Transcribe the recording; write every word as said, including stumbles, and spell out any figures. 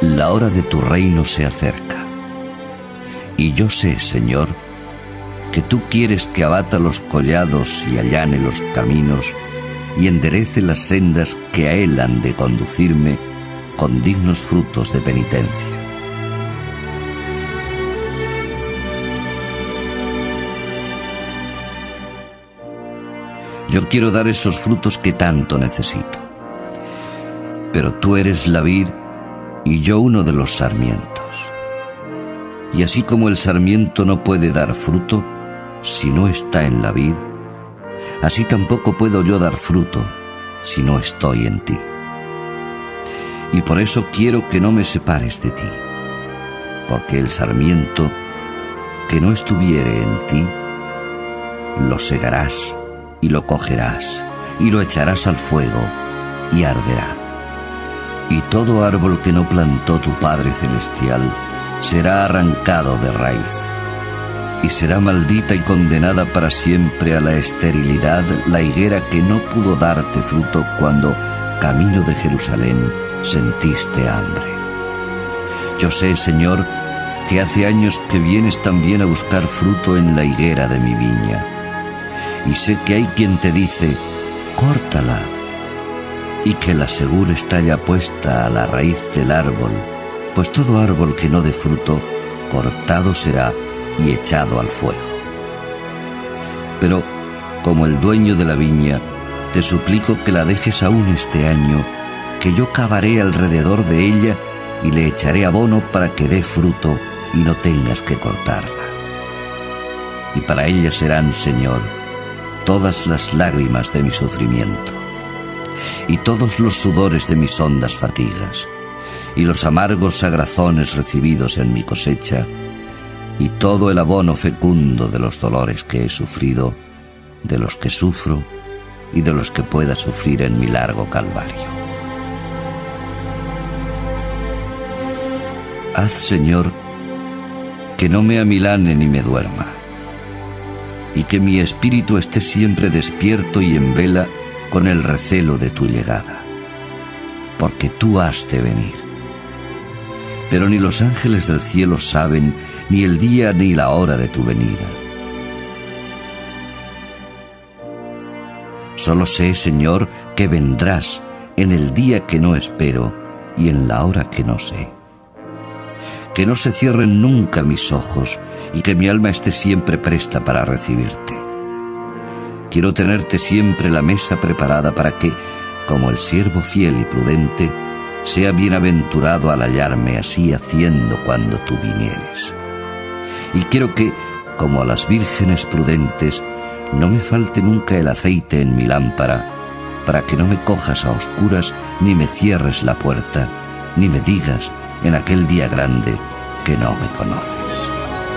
La hora de tu reino se acerca. Y yo sé, Señor, que tú quieres que abata los collados y allane los caminos y enderece las sendas que a él han de conducirme con dignos frutos de penitencia. Yo quiero dar esos frutos que tanto necesito. Pero tú eres la vid y yo uno de los sarmientos. Y así como el sarmiento no puede dar fruto si no está en la vid, así tampoco puedo yo dar fruto si no estoy en ti. Y por eso quiero que no me separes de ti, porque el sarmiento que no estuviere en ti, lo segarás y lo cogerás y lo echarás al fuego y arderá. Y todo árbol que no plantó tu Padre Celestial será arrancado de raíz. Y será maldita y condenada para siempre a la esterilidad la higuera que no pudo darte fruto cuando, camino de Jerusalén, sentiste hambre. Yo sé, Señor, que hace años que vienes también a buscar fruto en la higuera de mi viña. Y sé que hay quien te dice, córtala, y que la segura está ya puesta a la raíz del árbol, pues todo árbol que no dé fruto, cortado será y echado al fuego. Pero, como el dueño de la viña, te suplico que la dejes aún este año, que yo cavaré alrededor de ella y le echaré abono para que dé fruto y no tengas que cortarla. Y para ella serán, Señor, todas las lágrimas de mi sufrimiento, y todos los sudores de mis hondas fatigas, y los amargos sagrazones recibidos en mi cosecha, y todo el abono fecundo de los dolores que he sufrido, de los que sufro y de los que pueda sufrir en mi largo calvario. Haz, Señor, que no me amilane ni me duerma, y que mi espíritu esté siempre despierto y en vela con el recelo de tu llegada, porque tú has de venir. Pero ni los ángeles del cielo saben ni el día ni la hora de tu venida. Solo sé, Señor, que vendrás en el día que no espero y en la hora que no sé. Que no se cierren nunca mis ojos y que mi alma esté siempre presta para recibirte. Quiero tenerte siempre la mesa preparada para que, como el siervo fiel y prudente, sea bienaventurado al hallarme así haciendo cuando tú vinieres. Y quiero que, como a las vírgenes prudentes, no me falte nunca el aceite en mi lámpara, para que no me cojas a oscuras ni me cierres la puerta, ni me digas en aquel día grande que no me conoces.